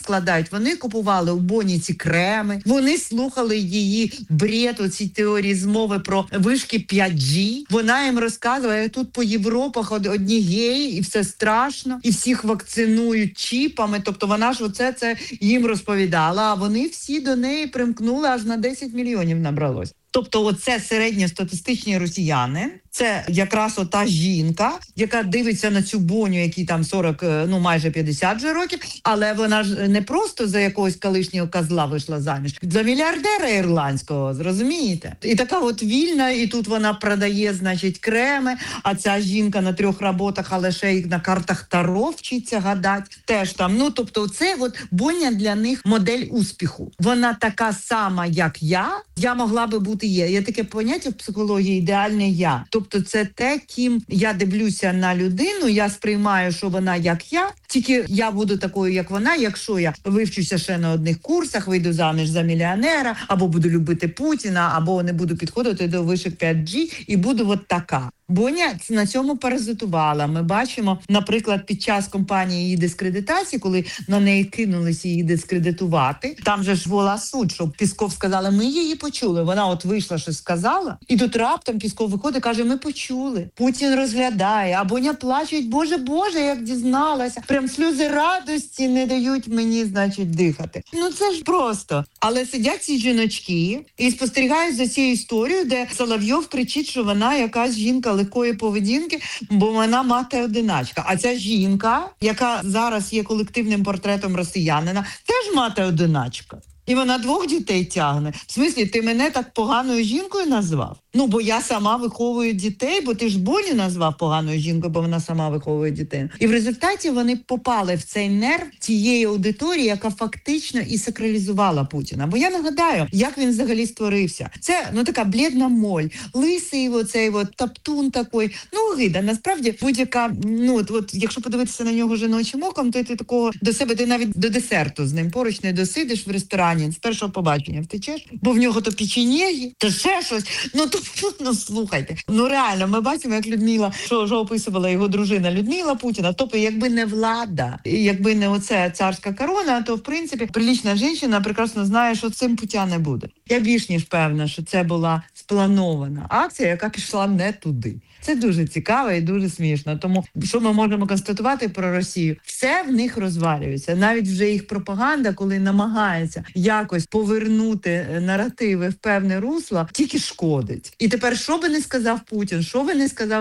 вони купували у Боні ці креми, вони слухали її бред, оці теорії змови про вишки 5G. Вона їм розказує, тут по Європах одні геї, і все страшно, і всіх вакцинують чіпами. Тобто вона ж це їм розповідала, а вони всі до неї примкнули, аж на 10 мільйонів набралось. Тобто оце середньостатистичні росіяни, це якраз ота жінка, яка дивиться на цю Боню, якій там 40, майже 50 вже років, але вона ж не просто за якогось колишнього козла вийшла заміж, за мільярдера ірландського, зрозумієте? І така от вільна, і тут вона продає, значить, креми, а ця жінка на 3 роботах, але ще й на картах Таро вчиться гадати, теж там. Тобто це от Боня для них модель успіху. Вона така сама, як я могла би бути Є таке поняття в психології ідеальне я. Тобто це те, ким я дивлюся на людину, я сприймаю, що вона як я, тільки я буду такою, як вона, якщо я вивчуся ще на одних курсах, вийду заміж за мільйонера, або буду любити Путіна, або не буду підходити до вишок 5G і буду от така. Боня на цьому паразитувала. Ми бачимо, наприклад, під час кампанії її дискредитації, коли на неї кинулися її дискредитувати, там же ж була суть, що Пісков сказала, ми її почули. Вона от вийшла, щось сказала, і тут раптом Пісков виходить, каже, ми почули. Путін розглядає, а Боня плаче, Боже, як дізналася. Прям сльози радості не дають мені, значить, дихати. Це ж просто. Але сидять ці жіночки і спостерігають за цією історією, де Соловйов кричить, що вона якась жінка легкої поведінки, бо вона мати-одиначка. А ця жінка, яка зараз є колективним портретом росіянина, теж мати-одиначка. І вона 2 дітей тягне. В смислі, ти мене так поганою жінкою назвав? Бо я сама виховую дітей, бо ти ж Боню назвав поганою жінкою, бо вона сама виховує дітей. І в результаті вони попали в цей нерв тієї аудиторії, яка фактично і сакралізувала Путіна. Бо я нагадаю, як він взагалі створився. Це, така блідна моль, лисий оцей таптун такий. Гида. Насправді, будь-яка, якщо подивитися на нього жіночим оком, то ти такого до себе, ти навіть до десерту з ним поруч не досидиш в ресторані, з першого побачення втечеш, бо в нього то печенєгі, то ще щось. Ну, слухайте, реально, ми бачимо, як Людмила, що описувала його дружина Людмила Путіна. Тобто, якби не влада, якби не оця царська корона, то, в принципі, прилічна жінка прекрасно знає, що цим пуття не буде. Я більш ніж певна, що це була спланована акція, яка пішла не туди. Це дуже цікаво і дуже смішно. Тому, що ми можемо констатувати про Росію? Все в них розвалюється. Навіть вже їх пропаганда, коли намагається якось повернути наративи в певне русло, тільки шкодить. І тепер, що би не сказав Путін, що би не сказав